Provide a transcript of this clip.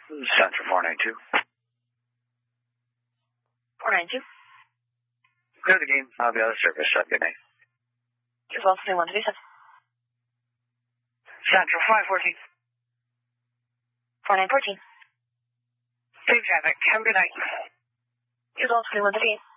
Center 492. 492. Clear the game. I'll be out of service. Have a good night. As well, 3137. Center 514. 4914. Same traffic. Have a good night. As well, 3138.